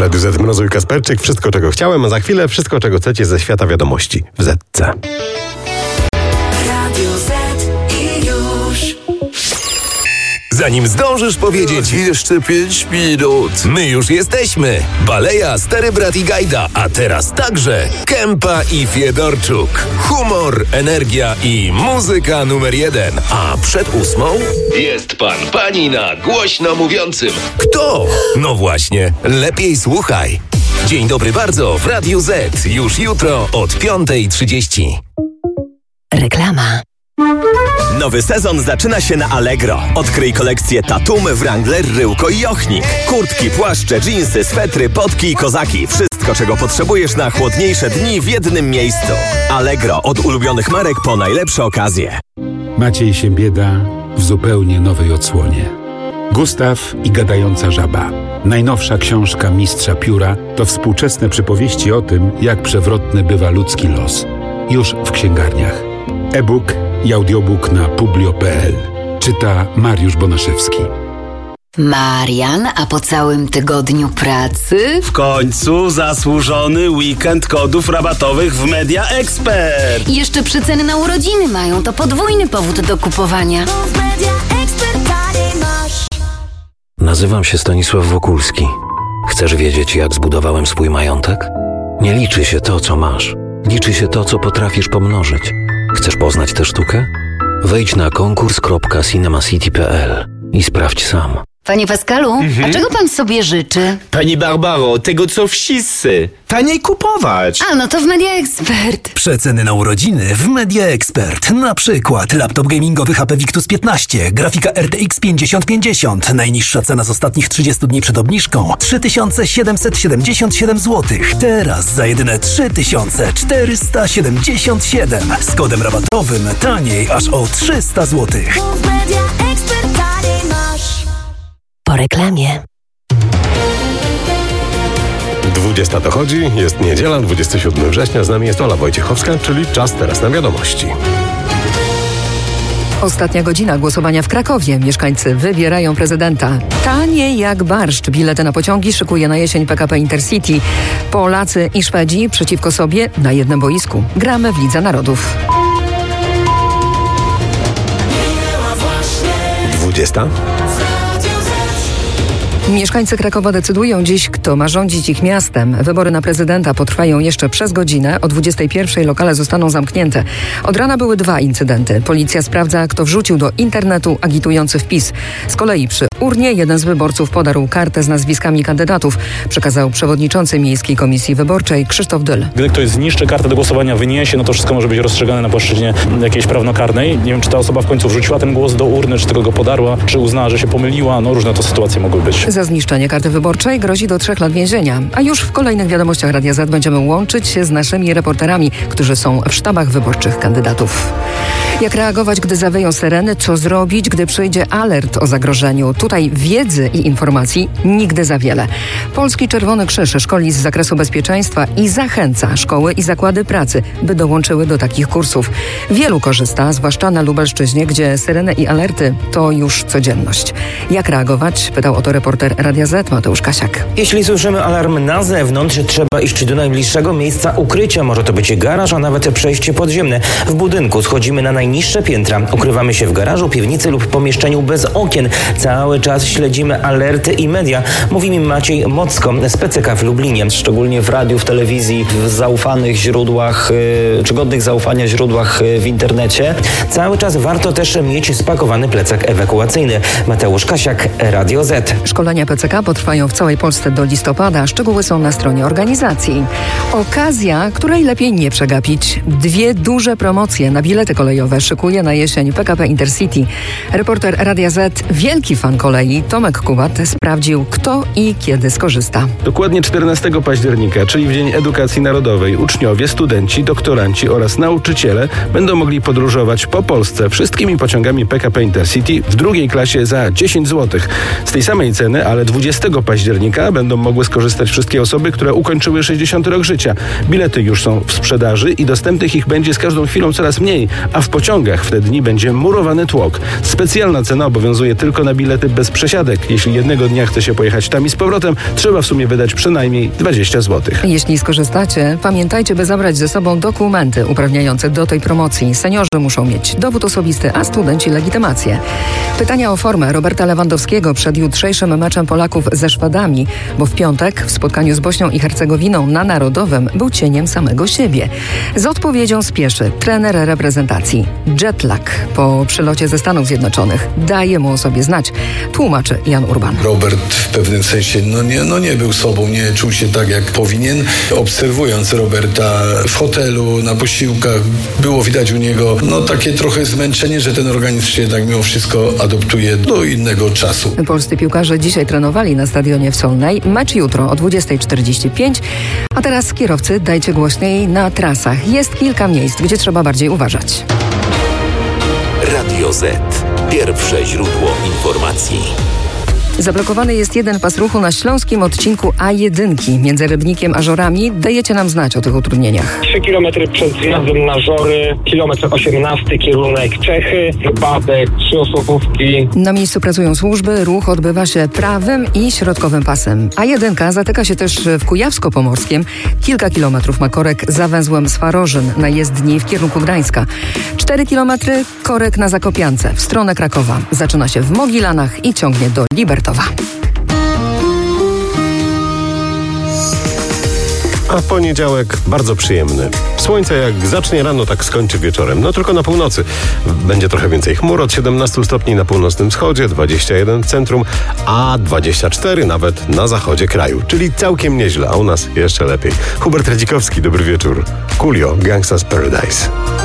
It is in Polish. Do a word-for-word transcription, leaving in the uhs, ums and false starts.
Radiu Z Mrozu i Kasperczyk. Wszystko, czego chciałem, a za chwilę wszystko, czego chcecie ze świata wiadomości w Zetce. Radio Z i już. Zanim zdążysz powiedzieć jeszcze pięć minut. my już jesteśmy. Baleja, Stary Brat i Gajda, a teraz także Kępa i Fiedorczuk. Humor, energia i muzyka numer jeden. A przed ósmą jest pan, pani na głośno mówiącym. Kto? No właśnie, lepiej słuchaj. Dzień dobry bardzo w Radiu Z. Już jutro od piątej trzydzieści. Reklama. Nowy sezon zaczyna się na Allegro. Odkryj kolekcję Tatum, Wrangler, Ryłko i Jochnik. Kurtki, płaszcze, dżinsy, swetry, potki i kozaki. Wszystko, czego potrzebujesz na chłodniejsze dni w jednym miejscu. Allegro. Od ulubionych marek po najlepsze okazje. Maciej Siembieda w zupełnie nowej odsłonie. Gustaw i gadająca żaba. Najnowsza książka mistrza pióra to współczesne przypowieści o tym, jak przewrotny bywa ludzki los. Już w księgarniach. E-book i audiobook na publio kropka p l. Czyta Mariusz Bonaszewski. Marian, a po całym tygodniu pracy? W końcu zasłużony weekend kodów rabatowych w Media Expert. I jeszcze przeceny na urodziny mają, to podwójny powód do kupowania. Nazywam się Stanisław Wokulski. Chcesz wiedzieć, jak zbudowałem swój majątek? Nie liczy się to, co masz. Liczy się to, co potrafisz pomnożyć. Chcesz poznać tę sztukę? Wejdź na konkurs kropka cinemacity kropka p l i sprawdź sam. Panie Pascalu, Mhm. a czego pan sobie życzy? Pani Barbaro, tego co wszyscy. Taniej kupować. A, no to w Media Expert. Przeceny na urodziny w Media Expert. Na przykład laptop gamingowy H P Victus piętnaście, grafika R T X pięćdziesiąt pięćdziesiąt. Najniższa cena z ostatnich trzydziestu dni przed obniżką trzy tysiące siedemset siedemdziesiąt siedem złotych. Teraz za jedyne trzy tysiące czterysta siedemdziesiąt siedem. Z kodem rabatowym taniej aż o trzysta złotych. Po reklamie. dwudziesta dochodzi, jest niedziela, dwudziestego siódmego września. Z nami jest Ola Wojciechowska, czyli czas teraz na wiadomości. Ostatnia godzina głosowania w Krakowie. Mieszkańcy wybierają prezydenta. Tanie jak barszcz. Bilety na pociągi szykuje na jesień P K P Intercity. Polacy i Szwedzi przeciwko sobie na jednym boisku. Gramy w Lidze Narodów. dwudziesta. Mieszkańcy Krakowa decydują dziś, kto ma rządzić ich miastem. Wybory na prezydenta potrwają jeszcze przez godzinę. O dwudziestej pierwszej lokale zostaną zamknięte. Od rana były dwa incydenty. Policja sprawdza, kto wrzucił do internetu agitujący wpis. Z kolei przy urnie jeden z wyborców podarł kartę z nazwiskami kandydatów, przekazał przewodniczący Miejskiej Komisji Wyborczej Krzysztof Dyl. Gdy ktoś zniszczy kartę do głosowania, wyniesie, no to wszystko może być rozstrzygane na płaszczyźnie jakiejś prawnokarnej. Nie wiem, czy ta osoba w końcu wrzuciła ten głos do urny, czy tylko go podarła, czy uznała, że się pomyliła. No różne to sytuacje mogły być. Za zniszczenie karty wyborczej grozi do trzech lat więzienia. A już w kolejnych wiadomościach Radia Z będziemy łączyć się z naszymi reporterami, którzy są w sztabach wyborczych kandydatów. Jak reagować, gdy zawyją syreny? Co zrobić, gdy przyjdzie alert o zagrożeniu? Tutaj wiedzy i informacji nigdy za wiele. Polski Czerwony Krzyż szkoli z zakresu bezpieczeństwa i zachęca szkoły i zakłady pracy, by dołączyły do takich kursów. Wielu korzysta, zwłaszcza na Lubelszczyźnie, gdzie syreny i alerty to już codzienność. Jak reagować? Pytał o to reporter Radia Z Mateusz Kasiak. Jeśli słyszymy alarm na zewnątrz, trzeba iść do najbliższego miejsca ukrycia. Może to być garaż, a nawet przejście podziemne. W budynku schodzimy na najniższe piętra. Ukrywamy się w garażu, piwnicy lub pomieszczeniu bez okien. Cały czas śledzimy alerty i media. Mówi mi Maciej Mocko z P C K w Lublinie. Szczególnie w radiu, w telewizji, w zaufanych źródłach, yy, czy godnych zaufania źródłach yy, w internecie. Cały czas warto też mieć spakowany plecak ewakuacyjny. Mateusz Kasiak, Radio Z. Szkolenia P C K potrwają w całej Polsce do listopada. Szczegóły są na stronie organizacji. Okazja, której lepiej nie przegapić. Dwie duże promocje na bilety kolejowe szykuje na jesień P K P Intercity. Reporter Radia Z, wielki fan kolei, Tomek Kubat, sprawdził, kto i kiedy skorzysta. Dokładnie czternastego października, czyli w Dzień Edukacji Narodowej, uczniowie, studenci, doktoranci oraz nauczyciele będą mogli podróżować po Polsce wszystkimi pociągami P K P Intercity w drugiej klasie za dziesięć złotych. Z tej samej ceny, ale dwudziestego października będą mogły skorzystać wszystkie osoby, które ukończyły sześćdziesiąty rok życia. Bilety już są w sprzedaży i dostępnych ich będzie z każdą chwilą coraz mniej, a w pociągu pociągach w te dni będzie murowany tłok. Specjalna cena obowiązuje tylko na bilety bez przesiadek. Jeśli jednego dnia chce się pojechać tam i z powrotem, trzeba w sumie wydać przynajmniej dwadzieścia złotych. Jeśli skorzystacie, pamiętajcie, by zabrać ze sobą dokumenty uprawniające do tej promocji. Seniorzy muszą mieć dowód osobisty, a studenci legitymację. Pytania o formę Roberta Lewandowskiego przed jutrzejszym meczem Polaków ze Szwedami, bo w piątek w spotkaniu z Bośnią i Hercegowiną na Narodowym był cieniem samego siebie. Z odpowiedzią spieszy trener reprezentacji. Jetlag po przylocie ze Stanów Zjednoczonych daje mu o sobie znać, tłumaczy Jan Urban. Robert w pewnym sensie no nie, no nie był sobą, nie czuł się tak jak powinien. Obserwując Roberta w hotelu, na posiłkach, było widać u niego no takie trochę zmęczenie, że ten organizm się jednak mimo wszystko adoptuje do innego czasu. Polscy piłkarze dzisiaj trenowali na stadionie w Solnej. Mecz jutro o dwudziesta czterdzieści pięć. A teraz kierowcy, dajcie głośniej na trasach. Jest kilka miejsc, gdzie trzeba bardziej uważać. Radio Z. Pierwsze źródło informacji. Zablokowany jest jeden pas ruchu na śląskim odcinku A jeden między Rybnikiem a Żorami. Dajecie nam znać o tych utrudnieniach. trzy kilometry przed zjazdem na Żory, kilometr osiemnasty, kierunek Czechy, wypadek, trzy osobówki. Na miejscu pracują służby, ruch odbywa się prawym i środkowym pasem. A jeden zatyka się też w Kujawsko-Pomorskiem. Kilka kilometrów ma korek za węzłem Swarożyn na jezdni w kierunku Gdańska. cztery kilometry korek na Zakopiance w stronę Krakowa. Zaczyna się w Mogilanach i ciągnie do Libertowa. A poniedziałek bardzo przyjemny. Słońce jak zacznie rano, tak skończy wieczorem. No tylko na północy. Będzie trochę więcej chmur, od siedemnastu stopni na północnym wschodzie, dwadzieścia jeden w centrum, a dwadzieścia cztery nawet na zachodzie kraju. Czyli całkiem nieźle, a u nas jeszcze lepiej. Hubert Radzikowski, dobry wieczór. Coolio, Gangsta's Paradise.